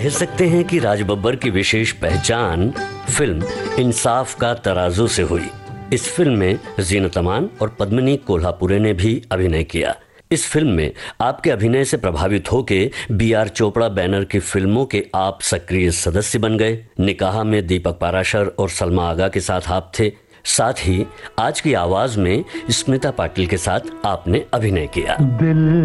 कह सकते हैं कि राज बब्बर की विशेष पहचान फिल्म इंसाफ का तराजू से हुई। इस फिल्म में जीनत अमान और पद्मिनी कोल्हापुरे ने भी अभिनय किया। इस फिल्म में आपके अभिनय से प्रभावित होके बी.आर. चोपड़ा बैनर की फिल्मों के आप सक्रिय सदस्य बन गए। निकाह में दीपक पाराशर और सलमा आगा के साथ आप थे। साथ ही आज की आवाज में स्मिता पाटिल के साथ आपने अभिनय किया।